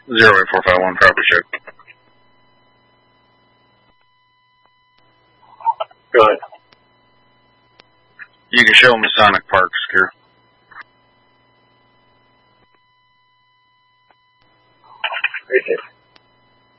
08451, property check. Go ahead. You can show Masonic Park secure. Okay.